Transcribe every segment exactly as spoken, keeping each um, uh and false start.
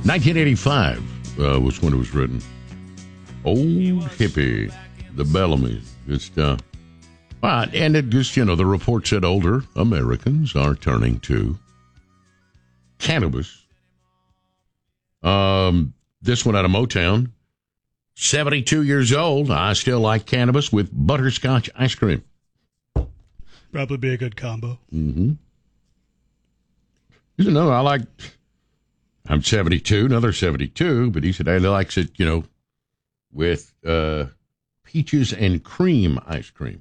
nineteen eighty-five uh, was when it was written. Old hippie, the Bellamy's, good stuff. All right, and it just, you know, the report said older Americans are turning to cannabis. Um, this one out of Motown, seventy-two years old. I still like cannabis with butterscotch ice cream. Probably be a good combo. Mm-hmm. You know, I like, I'm seventy-two, another seventy-two, but he said he likes it, you know, with uh, peaches and cream ice cream.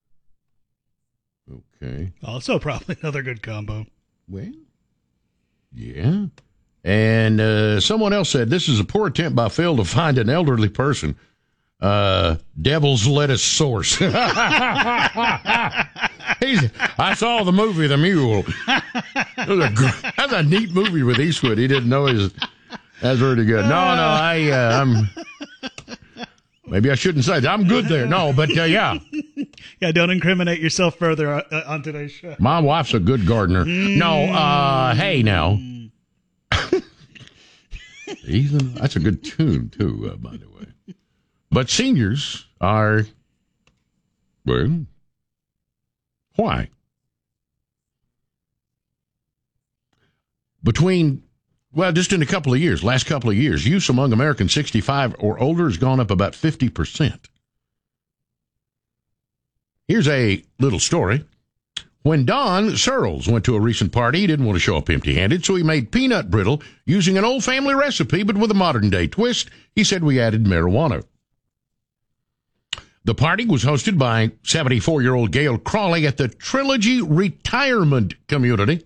Okay. Also probably another good combo. Well, yeah. And uh, someone else said, this is a poor attempt by Phil to find an elderly person. Uh, devil's lettuce source. He's, I saw the movie The Mule. That was a, that's a neat movie with Eastwood. He didn't know his. That's really good. No, no, I, uh, I'm. Maybe I shouldn't say that. I'm good there. No, but uh, yeah. Yeah, don't incriminate yourself further uh, on today's show. My wife's a good gardener. Mm. No, uh, hey now. Ethan, that's a good tune too, uh, by the way. But seniors are, well, why? Between, well, just in a couple of years, last couple of years, use among Americans sixty-five or older has gone up about fifty percent. Here's a little story. When Don Searles went to a recent party, he didn't want to show up empty-handed, so he made peanut brittle using an old family recipe, but with a modern-day twist. He said we added marijuana. The party was hosted by seventy-four-year-old Gail Crawley at the Trilogy Retirement Community.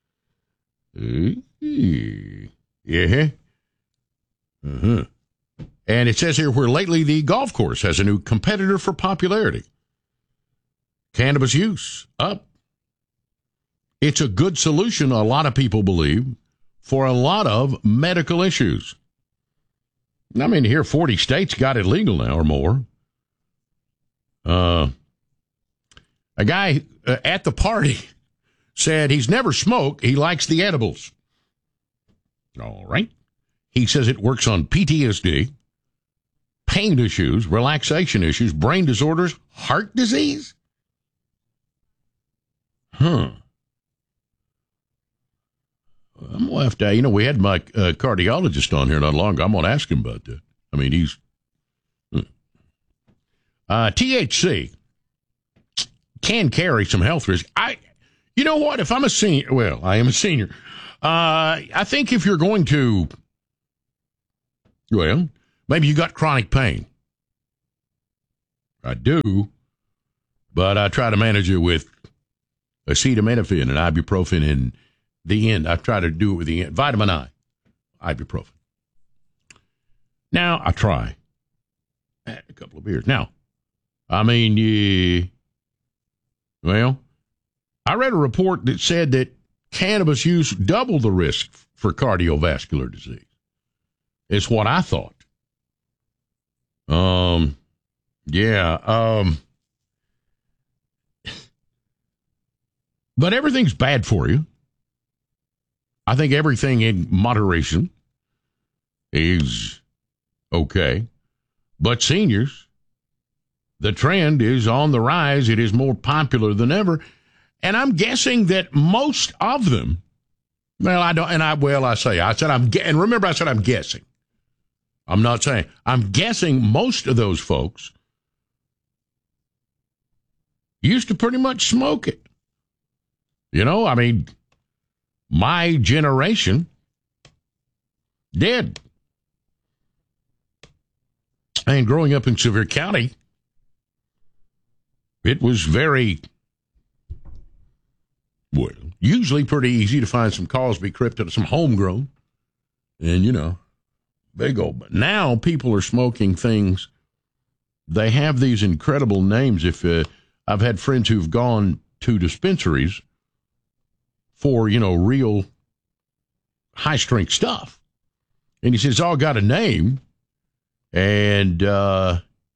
Yeah. Uh-huh. And it says here where lately the golf course has a new competitor for popularity. Cannabis use up. It's a good solution, a lot of people believe, for a lot of medical issues. I mean, here forty states got it legal now or more. Uh, a guy uh, at the party said he's never smoked. He likes the edibles. All right. He says it works on P T S D, pain issues, relaxation issues, brain disorders, heart disease. Huh. I'm going to have to, you know, we had my uh, cardiologist on here not long ago. I'm going to ask him about that. I mean, he's, uh, T H C can carry some health risk. I, you know what? If I'm a senior, well, I am a senior. Uh, I think if you're going to, well, maybe you got chronic pain. I do, but I try to manage it with acetaminophen and ibuprofen and the end. I try to do it with the end. Vitamin I, ibuprofen. Now, I try. A couple of beers. Now, I mean, yeah, well, I read a report that said that cannabis use doubled the risk for cardiovascular disease. It's what I thought. Um, yeah, um, but everything's bad for you. I think everything in moderation is okay. But seniors, the trend is on the rise. It is more popular than ever. And I'm guessing that most of them, well, I don't, and I, well, I say, I said, I'm, and remember I said I'm guessing. I'm not saying, I'm guessing most of those folks used to pretty much smoke it. You know, I mean, my generation did. And growing up in Sevier County, it was very, well, usually pretty easy to find some Cosby Krypton, some homegrown, and, you know, big old. But now people are smoking things. They have these incredible names. If uh, I've had friends who've gone to dispensaries for, you know, real high-strength stuff. And he says, it's all got a name. And, uh,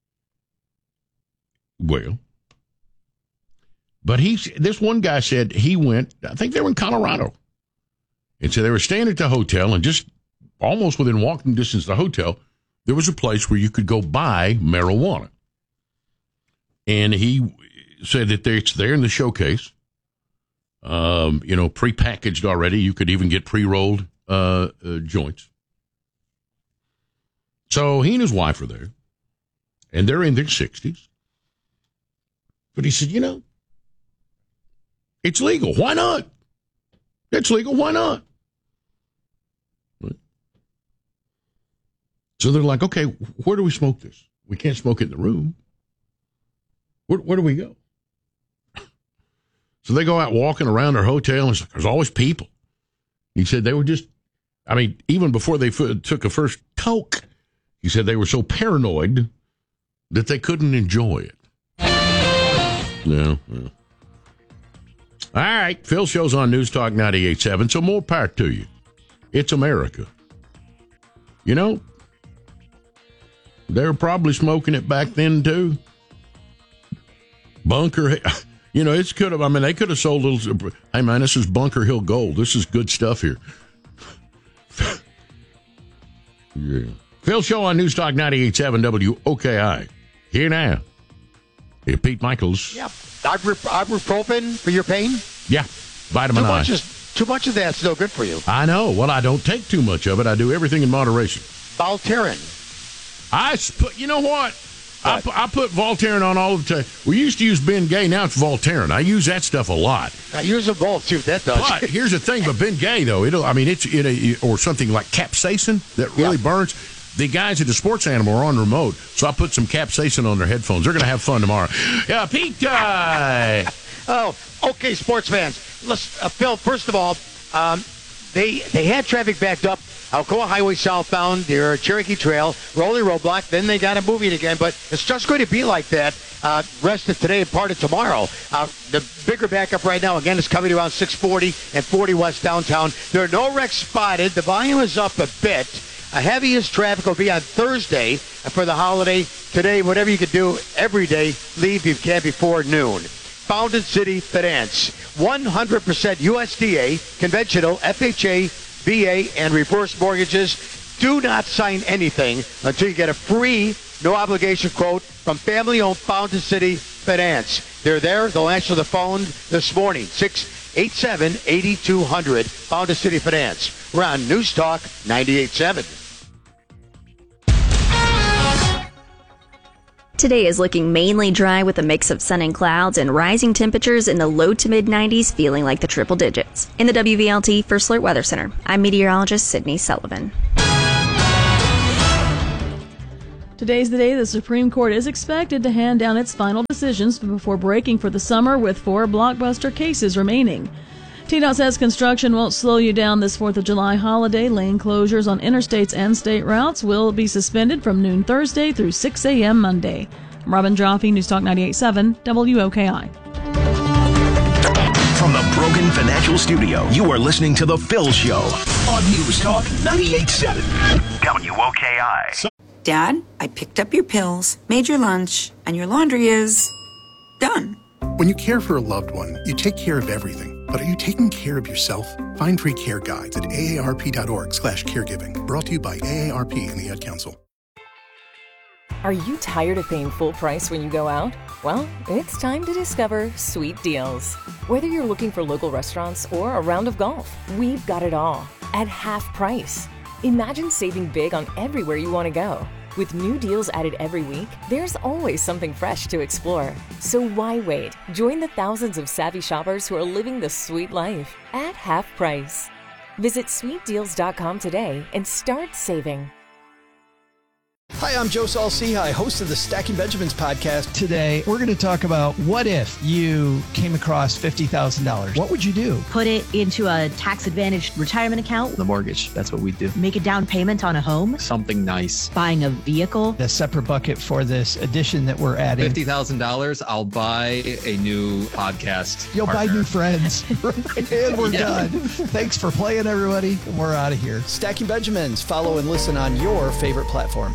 well, but he's, this one guy said he went, I think they were in Colorado. And so they were staying at the hotel and just almost within walking distance of the hotel, there was a place where you could go buy marijuana. And he said that it's there in the showcase, um, you know, prepackaged already. You could even get pre-rolled uh, uh, joints. So he and his wife are there, and they're in their sixties. But he said, you know, it's legal. Why not? It's legal. Why not? So they're like, okay, where do we smoke this? We can't smoke it in the room. Where, where do we go? So they go out walking around their hotel, and it's like, there's always people. He said they were just, I mean, even before they f- took a first toke, he said they were so paranoid that they couldn't enjoy it. No. no. All right, Phil Show's on News Talk ninety-eight point seven, so more power to you. It's America. You know, they were probably smoking it back then, too. Bunker, you know, it's could have, I mean, they could have sold little, hey, man, this is Bunker Hill Gold. This is good stuff here. Yeah. Phil Show on News Talk ninety-eight point seven W O K I. Here now. Here, Pete Michaels. Yeah. Ibru- ibuprofen for your pain? Yeah. Vitamin too I. Much is, too much of that's no good for you. I know. Well, I don't take too much of it. I do everything in moderation. Voltaren. I put, you know what? I, pu- I put Voltaren on all the time. We used to use Ben Gay. Now it's Voltaren. I use that stuff a lot. I use them both, too. That does. But here's the thing. But Ben Gay, though, it'll, I mean, it's, it, or something like capsaicin that really yeah. burns. The guys at the Sports Animal are on remote, so I put some capsaicin on their headphones. They're going to have fun tomorrow. Yeah, Pete. Uh... oh, okay, sports fans. Let's, uh, Phil, first of all, um, they they had traffic backed up. Alcoa Highway southbound, their Cherokee Trail, rolling roadblock. Then they got it moving again, but it's just going to be like that uh, rest of today and part of tomorrow. Uh, the bigger backup right now, again, is coming around six forty and forty west downtown. There are no wrecks spotted. The volume is up a bit. A heaviest traffic will be on Thursday for the holiday. Today, whatever you can do every day, leave if you can before noon. Fountain City Finance, one hundred percent U S D A, conventional, F H A, V A, and reverse mortgages. Do not sign anything until you get a free, no-obligation quote from family-owned Fountain City Finance. They're there. They'll answer the phone this morning, six eight seven, eight two zero zero, Fountain City Finance. We're on News Talk ninety-eight point seven. Today is looking mainly dry with a mix of sun and clouds and rising temperatures in the low to mid nineties, feeling like the triple digits. In the W V L T First Alert Weather Center, I'm meteorologist Sydney Sullivan. Today's the day the Supreme Court is expected to hand down its final decisions before breaking for the summer with four blockbuster cases remaining. T DOT says construction won't slow you down this fourth of July holiday. Lane closures on interstates and state routes will be suspended from noon Thursday through six a.m. Monday. I'm Robin Joffe, News Talk ninety-eight point seven, W O K I. From the Brogan Financial Studio, you are listening to The Phil Show on News Talk ninety-eight point seven, W O K I. Dad, I picked up your pills, made your lunch, and your laundry is done. When you care for a loved one, you take care of everything. But are you taking care of yourself? Find free care guides at aarp.org slash caregiving. Brought to you by A A R P and the Ad Council. Are you tired of paying full price when you go out? Well, it's time to discover Sweet Deals. Whether you're looking for local restaurants or a round of golf, we've got it all at half price. Imagine saving big on everywhere you want to go. With new deals added every week, there's always something fresh to explore. So why wait? Join the thousands of savvy shoppers who are living the sweet life at half price. Visit sweet deals dot com today and start saving. Hi, I'm Joe Saul-Sehy, host of the Stacking Benjamins podcast. Today, we're going to talk about what if you came across fifty thousand dollars. What would you do? Put it into a tax-advantaged retirement account. The mortgage, that's what we do. Make a down payment on a home. Something nice. Buying a vehicle. A separate bucket for this addition that we're adding. fifty thousand dollars, I'll buy a new podcast You'll partner. buy new friends. And we're yeah. done. Thanks for playing, everybody. We're out of here. Stacking Benjamins. Follow and listen on your favorite platform.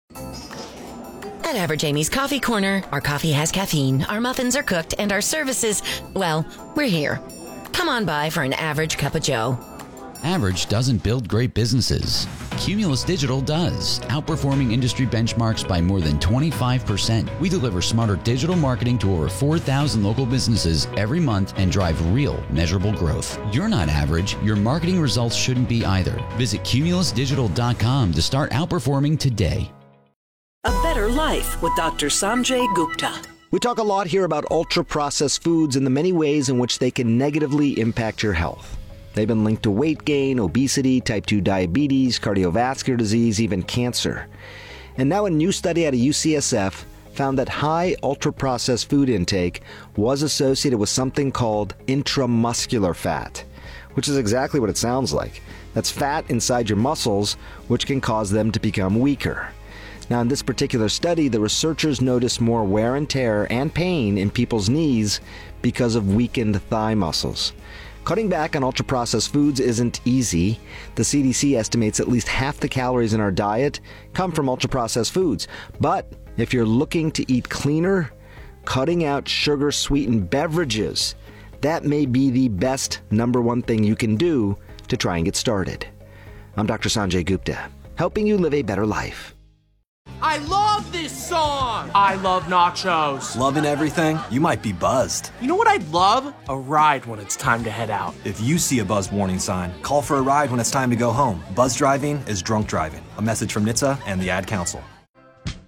At Average Amy's Coffee Corner, our coffee has caffeine, our muffins are cooked, and our services, well, we're here. Come on by for an average cup of joe. Average doesn't build great businesses. Cumulus Digital does, outperforming industry benchmarks by more than twenty-five percent. We deliver smarter digital marketing to over four thousand local businesses every month and drive real, measurable growth. You're not average. Your marketing results shouldn't be either. Visit cumulus digital dot com to start outperforming today. A better life with Doctor Sanjay Gupta. We talk a lot here about ultra-processed foods and the many ways in which they can negatively impact your health. They've been linked to weight gain, obesity, type two diabetes, cardiovascular disease, even cancer. And now a new study out of U C S F found that high ultra-processed food intake was associated with something called intramuscular fat, which is exactly what it sounds like. That's fat inside your muscles, which can cause them to become weaker. Now, in this particular study, the researchers noticed more wear and tear and pain in people's knees because of weakened thigh muscles. Cutting back on ultra-processed foods isn't easy. The C D C estimates at least half the calories in our diet come from ultra-processed foods. But if you're looking to eat cleaner, cutting out sugar-sweetened beverages, that may be the best number one thing you can do to try and get started. I'm Doctor Sanjay Gupta, helping you live a better life. I love this song! I love nachos. Loving everything? You might be buzzed. You know what I'd love? A ride when it's time to head out. If you see a buzz warning sign, call for a ride when it's time to go home. Buzz driving is drunk driving. A message from N H T S A and the Ad Council.